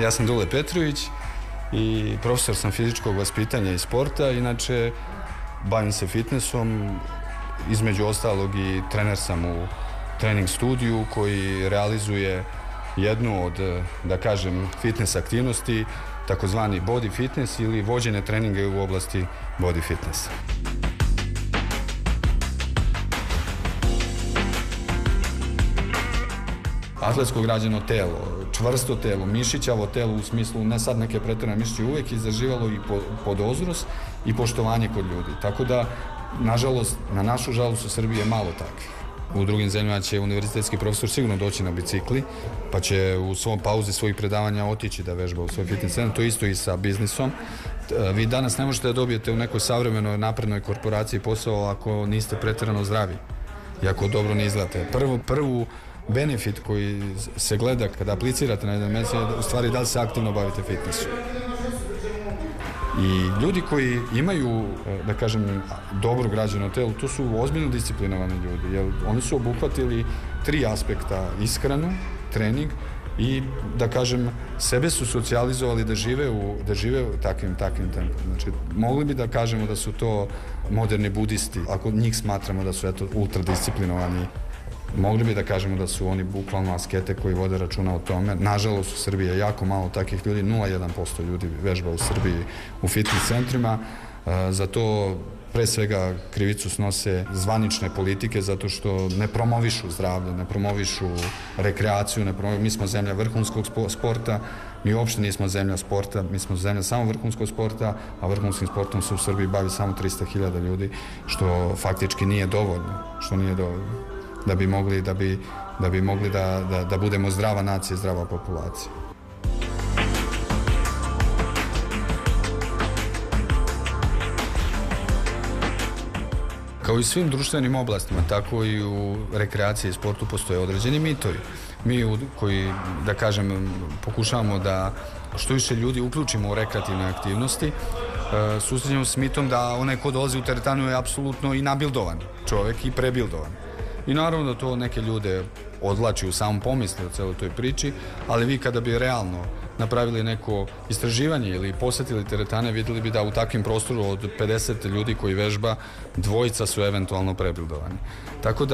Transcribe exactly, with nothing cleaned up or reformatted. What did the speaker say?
Ja sam Dule Petrović i profesor sam fizičkog vaspitanja i sporta. Inače, bavim se fitnessom, između ostalog i trener sam u trening studiju koji realizuje jednu od, da kažem, fitness aktivnosti, takozvani body fitness ili vođene treninge u oblasti body fitnessa. Atletsko građeno telo, čvrsto telo, mišićavo telo u smislu ne sad neke pretjerane mišiće, uvijek izaživalo i podozrost i poštovanje kod ljudi. Tako da, nažalost, na našu žalost u Srbiji je malo takvih. U drugim zemljama će univerzitetski profesor sigurno doći na bicikli, pa će u svom pauzi svojih predavanja otići da vežba u svoj fitness centar. To isto i sa biznisom. Vi danas ne možete da dobijete u nekoj savremenoj naprednoj korporaciji posao ako niste pretjerano zdravi i ako dobro ne izgledate. Prvo, prvu benefit koji se gleda kada aplicirate na jedan mjesto je u stvari da li se aktivno bavite fitnessom. I ljudi koji imaju, da kažem, dobro građeno telo, to su ozbiljno disciplinovani ljudi, jer oni su obuhvatili tri aspekta: ishranu, trening i, da kažem, sebe su socijalizovali da žive u, da žive u takvim, takvim tempom. Znači, mogli bi da kažemo da su to moderni budisti, ako njih smatramo da su eto ultradisciplinovani. Mogli bi da kažemo da su oni bukvalno askete koji vode računa o tome. Nažalost, u Srbiji je jako malo takvih ljudi, nula zarez jedan posto ljudi vežba u Srbiji u fitness centrima. Za to pre svega krivicu snose zvanične politike zato što ne promovišu zdravlje, ne promovišu rekreaciju, ne promovišu. Mi smo zemlja vrhunskog sporta, mi uopšte nismo zemlja sporta, mi smo zemlja samo vrhunskog sporta, a vrhunskim sportom se u Srbiji bavi samo trista hiljada ljudi, što faktički nije dovoljno, što nije dovoljno. da bi mogli da bi da bi mogli da da da budemo zdrava nacija, zdrava populacija. Kao i svim društvenim oblastima, tako i u rekreaciji i sportu postoje određeni mitovi. Mi koji, da kažem, pokušavamo da što više ljudi uključimo u rekreativne aktivnosti, susrećemo s mitom da onaj ko dolazi u teretanu je apsolutno i nabildovan čovjek i prebildovan. I naravno da to neke ljude odvlači u samom pomisli o celoj toj priči, ali vi kada bi realno napravili neko istraživanje ili posetili teretane, vidjeli bi da u takvim prostoru od pedeset ljudi koji vežba, dvojica su eventualno prebildovani. Tako da